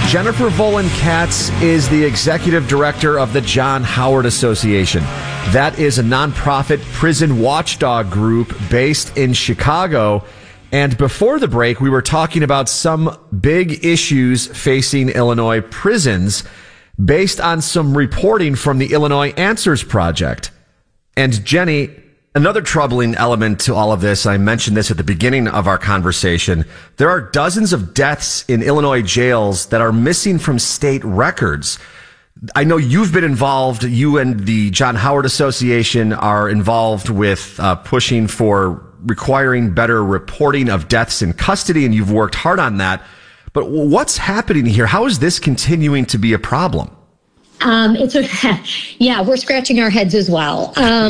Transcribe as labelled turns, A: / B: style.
A: Jennifer Volin Katz is the executive director of the John Howard Association. That is a nonprofit prison watchdog group based in Chicago. And before the break, we were talking about some big issues facing Illinois prisons based on some reporting from the Illinois Answers Project. And Jenny, another troubling element to all of this, I mentioned this at the beginning of our conversation, there are dozens of deaths in Illinois jails that are missing from state records. I know you've been involved, you and the John Howard Association are involved with pushing for requiring better reporting of deaths in custody, and you've worked hard on that. But what's happening here? How is this continuing to be a problem?
B: Yeah, we're scratching our heads as well.